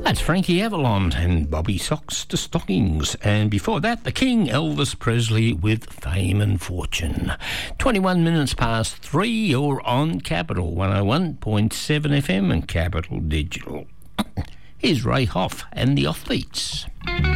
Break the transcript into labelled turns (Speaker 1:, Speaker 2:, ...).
Speaker 1: That's Frankie Avalon and Bobby Socks to Stockings. And before that, the King, Elvis Presley, with Fame and Fortune. 21 minutes past 3, you're on Capital 101.7 FM and Capital Digital. Here's Ray Hoff and the Offbeats.